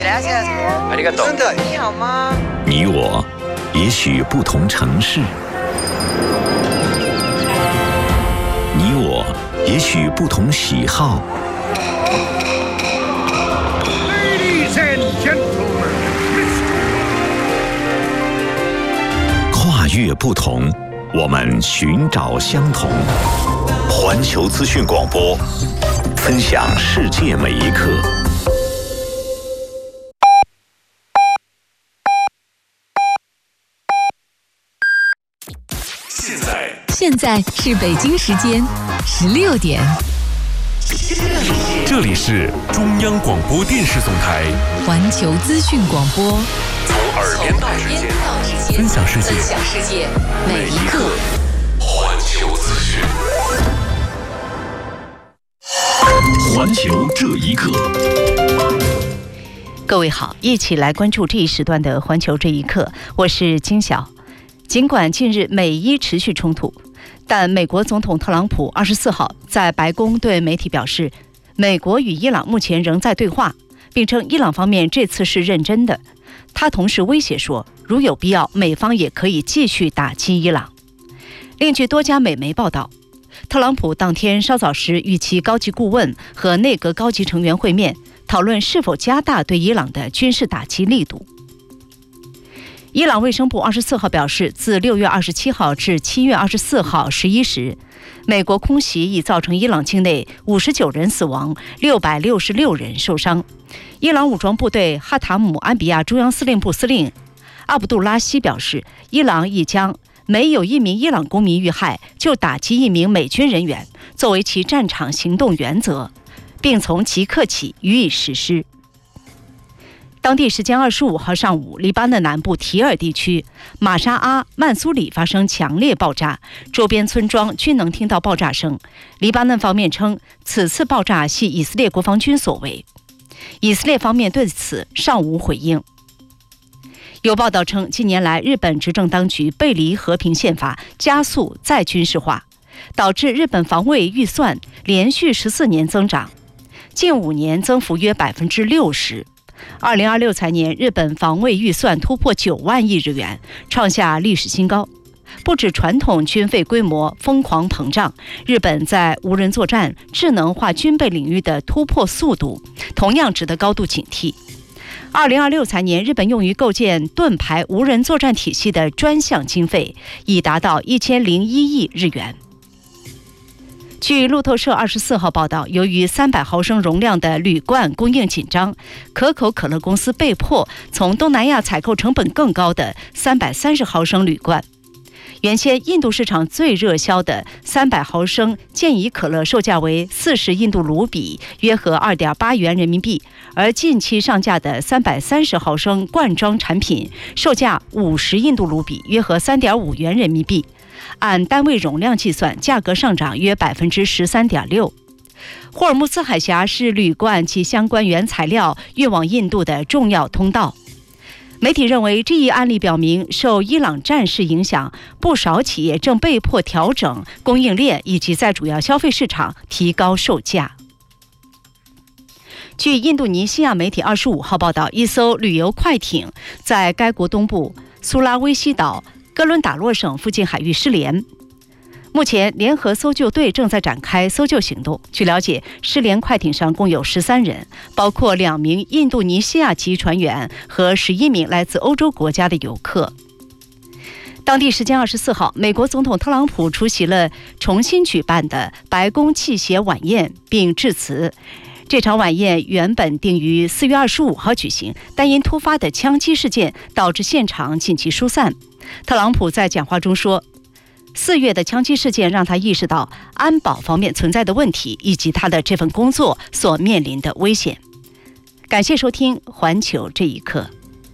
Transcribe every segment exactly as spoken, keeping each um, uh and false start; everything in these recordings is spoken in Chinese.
真的，你好吗？ 你我也许不同城市，你我也许不同喜好。 Ladies and gentlemen, 跨越不同，我们寻找相同。环球资讯广播，分享世界每一刻。 现在，现在是北京时间十六点。 这里是中央广播电视总台环球资讯广播， 从耳边到指尖，分享世界， 分享世界每一刻。 环球资讯， 环球这一刻。 各位好，一起来关注这一时段的环球这一刻，我是金晓。尽管近日美伊持续冲突，但美国总统特朗普二十四号在白宫对媒体表示，美国与伊朗目前仍在对话，并称伊朗方面这次是认真的。他同时威胁说，如有必要，美方也可以继续打击伊朗。另据多家美媒报道，特朗普当天稍早时与其高级顾问和内阁高级成员会面，讨论是否加大对伊朗的军事打击力度。伊朗卫生部二十四号表示，自六月二十七号至七月二十四号十一时，美国空袭已造成伊朗境内五十九人死亡，六百六十六人受伤。伊朗武装部队哈塔姆安比亚中央司令部司令阿卜杜拉希表示，伊朗已将没有一名伊朗公民遇害就打击一名美军人员作为其战场行动原则，并从即刻起予以实施。当地时间二十五号上午，黎巴嫩南部提尔地区马沙阿曼苏里发生强烈爆炸，周边村庄均能听到爆炸声。黎巴嫩方面称，此次爆炸系以色列国防军所为。以色列方面对此尚无回应。有报道称，近年来日本执政当局背离和平宪法，加速再军事化，导致日本防卫预算连续十四年增长，近五年增幅约百分之六十。二零二六财年，日本防卫预算突破九万亿日元，创下历史新高。不止传统军费规模疯狂膨胀，日本在无人作战、智能化军备领域的突破速度同样值得高度警惕。二零二六财年，日本用于构建盾牌无人作战体系的专项经费已达到一千零一亿日元。据路透社二十四号报道，由于三百毫升容量的铝罐供应紧张，可口可乐公司被迫从东南亚采购成本更高的三百三十毫升铝罐。原先印度市场最热销的三百毫升健怡可乐售价为四十印度卢比，约合二点八元人民币，而近期上架的三百三十毫升罐装产品售价五十印度卢比，约合三点五元人民币。按单位容量计算，价格上涨约百分之十三点六。霍尔木兹海峡是铝罐及相关原材料运往印度的重要通道。媒体认为，这一案例表明，受伊朗战事影响，不少企业正被迫调整供应链，以及在主要消费市场提高售价。据印度尼西亚媒体二十五号报道，一艘旅游快艇在该国东部苏拉威西岛哥伦达洛省附近海域失联，目前联合搜救队正在展开搜救行动。据了解，失联快艇上共有十三人，包括两名印度尼西亚籍船员和十一名来自欧洲国家的游客。当地时间二十四号，美国总统特朗普出席了重新举办的白宫汽协晚宴并致辞。这场晚宴原本定于四月二十五号举行，但因突发的枪击事件导致现场紧急疏散。特朗普在讲话中说，四月的枪击事件让他意识到安保方面存在的问题，以及他的这份工作所面临的危险。感谢收听《环球这一刻》。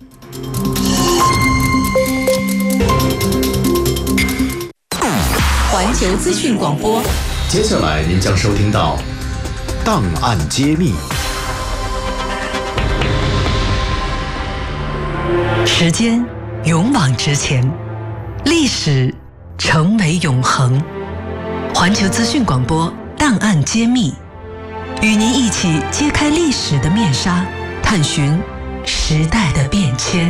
环球资讯广播， 接下来您将收听到档案揭秘。 时间勇往直前，历史成为永恒。环球资讯广播档案揭秘，与您一起揭开历史的面纱，探寻时代的变迁。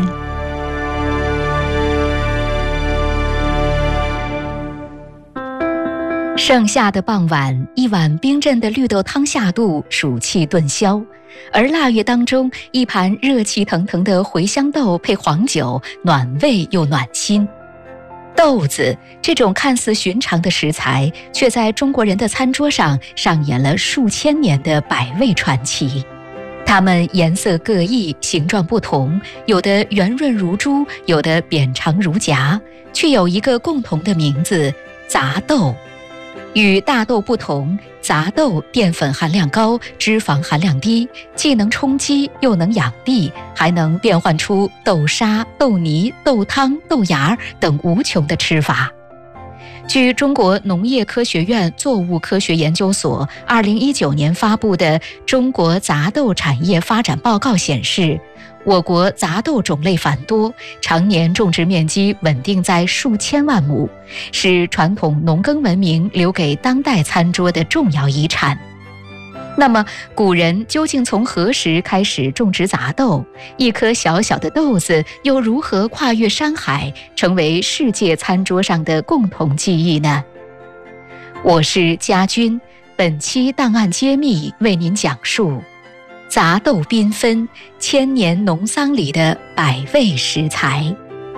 盛夏的傍晚，一碗冰镇的绿豆汤下肚，暑气顿消；而腊月当中，一盘热气腾腾的茴香豆配黄酒，暖胃又暖心。豆子这种看似寻常的食材，却在中国人的餐桌上上演了数千年的百味传奇。它们颜色各异，形状不同，有的圆润如珠，有的扁长如夹，却有一个共同的名字——杂豆。与大豆不同，杂豆淀粉含量高，脂肪含量低，既能充饥又能养地，还能变换出豆沙、豆泥、豆汤、豆芽等无穷的吃法。据中国农业科学院作物科学研究所二零一九年发布的《中国杂豆产业发展报告》显示，我国杂豆种类繁多，常年种植面积稳定在数千万亩，是传统农耕文明留给当代餐桌的重要遗产。那么，古人究竟从何时开始种植杂豆？一颗小小的豆子又如何跨越山海，成为世界餐桌上的共同记忆呢？我是家军，本期档案揭秘为您讲述杂豆缤纷，千年农桑里的百味食材。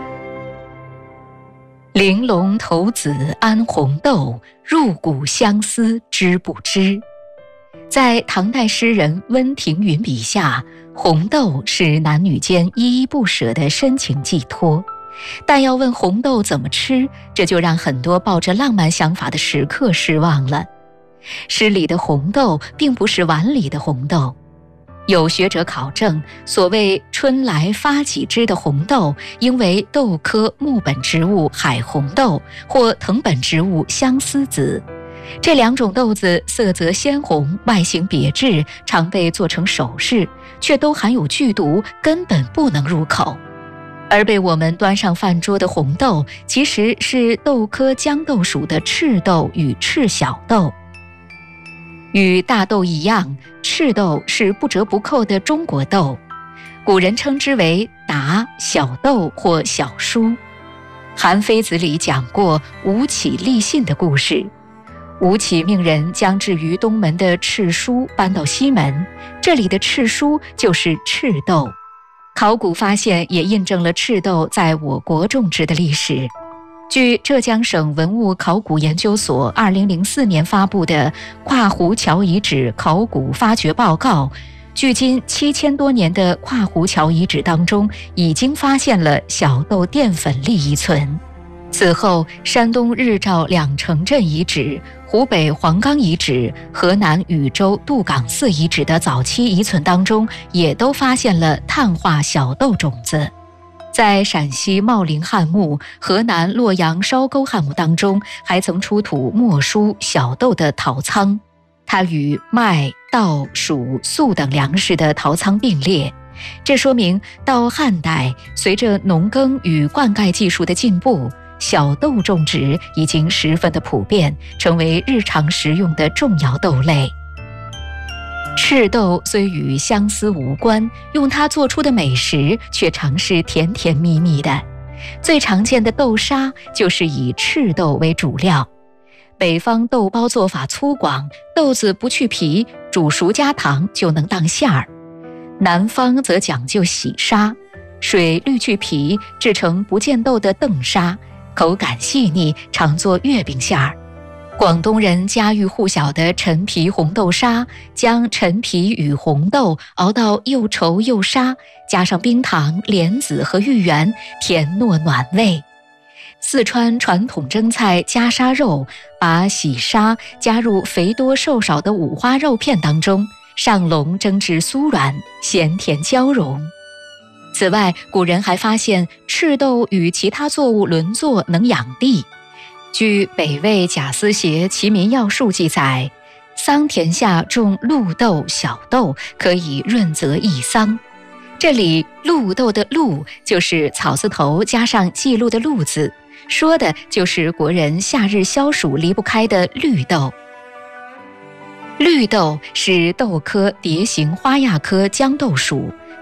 玲珑骰子安红豆，入骨相思知不知？在唐代诗人温庭筠笔下，红豆是男女间依依不舍的深情寄托。但要问红豆怎么吃，这就让很多抱着浪漫想法的食客失望了。诗里的红豆并不是碗里的红豆。有学者考证，所谓春来发几枝的红豆，应为豆科木本植物海红豆或藤本植物相思子。这两种豆子色泽鲜红，外形别致，常被做成首饰，却都含有剧毒，根本不能入口。而被我们端上饭桌的红豆，其实是豆科豇豆属的赤豆与赤小豆。与大豆一样，赤豆是不折不扣的中国豆，古人称之为达、小豆或小书。《韩非子》里讲过吴起立信的故事。吴起命人将置于东门的赤书搬到西门，这里的赤书就是赤豆。考古发现也印证了赤豆在我国种植的历史。据浙江省文物考古研究所二零零四年发布的《跨湖桥遗址考古发掘报告》，距今七千多年的跨湖桥遗址当中，已经发现了小豆淀粉粒一存。此后，山东日照两城镇遗址、湖北黄冈遗址、河南禹州杜岗寺遗址的早期遗存当中，也都发现了碳化小豆种子。在陕西茂陵汉墓、河南洛阳烧沟汉墓当中，还曾出土墨书小豆的陶仓，它与麦、稻、黍、粟等粮食的陶仓并列。这说明到汉代，随着农耕与灌溉技术的进步，小豆种植已经十分的普遍，成为日常食用的重要豆类。赤豆虽与相思无关，用它做出的美食却常是甜甜蜜蜜的。最常见的豆沙就是以赤豆为主料。北方豆包做法粗犷，豆子不去皮，煮熟加糖就能当馅儿。南方则讲究洗沙，水滤去皮，制成不见豆的澄沙，口感细腻，常做月饼馅儿。广东人家喻户晓的陈皮红豆沙，将陈皮与红豆熬到又稠又沙，加上冰糖、莲子和芋圆，甜糯暖胃。四川传统蒸菜夹沙肉，把洗沙加入肥多瘦少的五花肉片当中，上笼蒸至酥软，咸甜交融。此外，古人还发现赤豆与其他作物轮作能养地。据北魏贾思勰《齐民要术》记载，桑田下种露豆、小豆，可以润泽益桑。这里露豆的露就是草字头加上记录的录字，说的就是国人夏日消暑离不开的绿豆。绿豆是豆科蝶形花亚科豇豆属，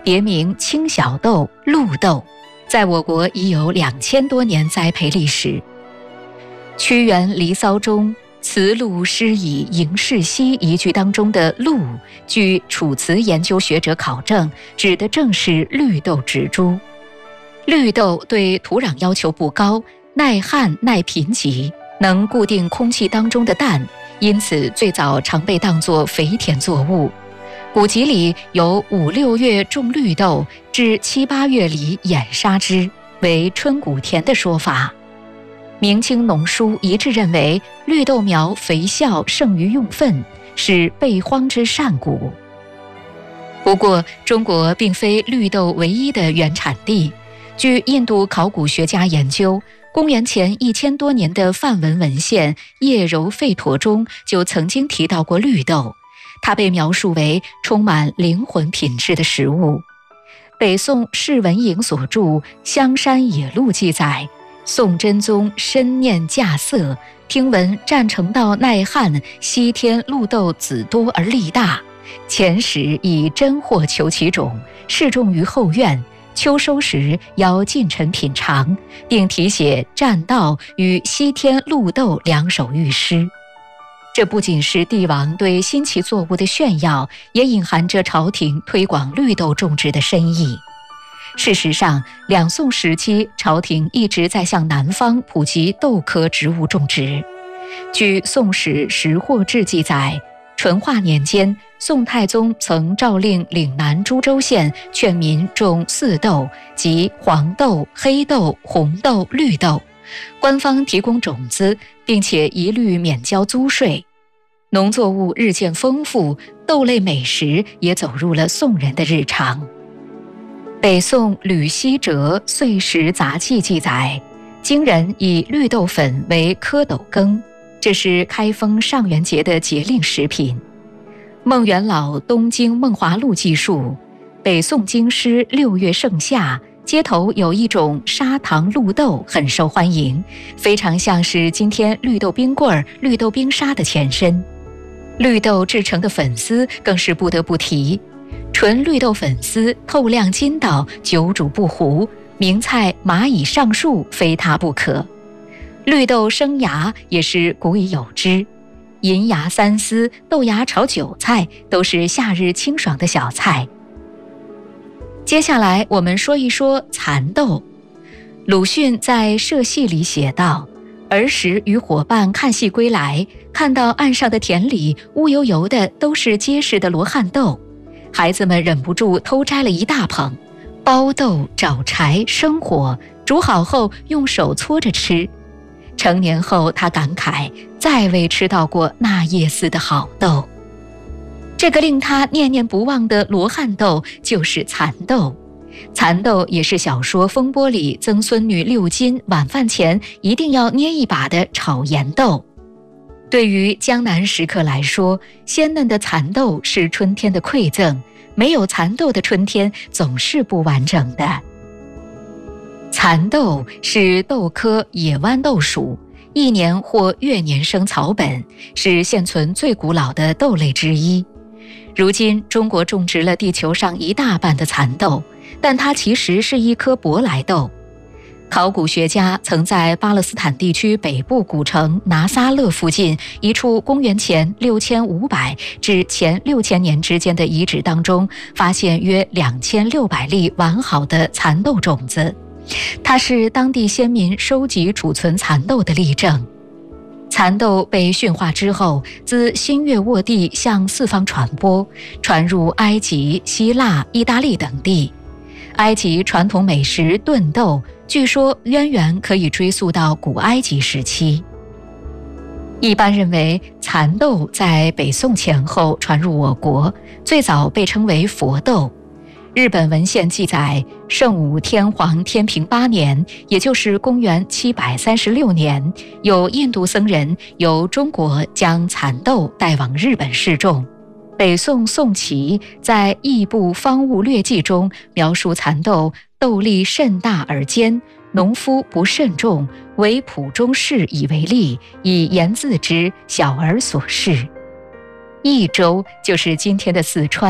别名青小豆、绿豆，在我国已有两千多年栽培历史。屈原《离骚》中“辞路师以迎世兮”一句当中的“绿”，据楚辞研究学者考证，指的正是绿豆植株。绿豆对土壤要求不高，耐旱耐贫瘠，能固定空气当中的氮，因此最早常被当作肥田作物。古籍里有五六月种绿豆，至七八月里掩杀之，为春谷田的说法。明清农书一致认为，绿豆苗肥效胜于用粪，是备荒之善谷。不过，中国并非绿豆唯一的原产地。据印度考古学家研究，公元前一千多年的梵文文献《叶柔吠陀》中就曾经提到过绿豆，它被描述为充满灵魂品质的食物。北宋释文颖所著《香山野录》记载，宋真宗深念稼穑，听闻占城道耐旱，西天绿豆子多而力大，遣使以真货求其种，示种于后院。秋收时邀近臣品尝，并题写占道与西天绿豆两首御诗。这不仅是帝王对新奇作物的炫耀，也隐含着朝廷推广绿豆种植的深意。事实上，两宋时期，朝廷一直在向南方普及豆科植物种植。据《宋史识货志》记载，淳化年间，宋太宗曾诏令岭南株洲县劝民种四豆，即黄豆、黑豆、红豆、绿豆，官方提供种子，并且一律免交租税。农作物日渐丰富，豆类美食也走入了宋人的日常。北宋吕希哲《岁时杂记》记载，京人以绿豆粉为蝌蚪羹，这是开封上元节的节令食品。孟元老《东京梦华录》记述，北宋京师六月盛夏，街头有一种砂糖绿豆很受欢迎，非常像是今天绿豆冰棍、绿豆冰沙的前身。绿豆制成的粉丝更是不得不提，纯绿豆粉丝透亮筋道，久煮不糊，名菜蚂蚁上树非它不可。绿豆生芽也是古已有之，银芽三丝、豆芽炒韭菜都是夏日清爽的小菜。接下来我们说一说蚕豆。鲁迅在《社戏》里写道，儿时与伙伴看戏归来，看到岸上的田里乌油油的都是结实的罗汉豆，孩子们忍不住偷摘了一大捧，包豆、找柴、生火，煮好后用手搓着吃。成年后他感慨，再未吃到过那夜似的好豆。这个令他念念不忘的罗汉豆就是蚕豆。蚕豆也是小说《风波》里曾孙女六斤晚饭前一定要捏一把的炒盐豆。对于江南食客来说，鲜嫩的蚕豆是春天的馈赠，没有蚕豆的春天总是不完整的。蚕豆是豆科野豌豆属，一年或月年生草本，是现存最古老的豆类之一。如今中国种植了地球上一大半的蚕豆，但它其实是一颗舶来豆。考古学家曾在巴勒斯坦地区北部古城拿撒勒附近一处公元前六千五百至前六千年之间的遗址当中，发现约两千六百粒完好的蚕豆种子，它是当地先民收集储存蚕豆的例证。蚕豆被驯化之后，自新月沃地向四方传播，传入埃及、希腊、意大利等地。埃及传统美食炖豆，据说渊源可以追溯到古埃及时期。一般认为，蚕豆在北宋前后传入我国，最早被称为佛豆。日本文献记载，圣武天皇天平八年，也就是公元七百三十六年，有印度僧人由中国将蚕豆带往日本试种。北宋宋祁在《异部方物略记》中描述蚕豆豆粒甚大而尖，农夫不慎种，为圃中事以为例，以言自之，小儿所视。益州就是今天的四川。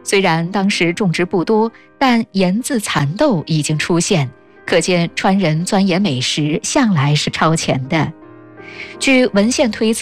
虽然当时种植不多，但盐渍蚕豆已经出现，可见川人钻研美食向来是超前的。据文献推测，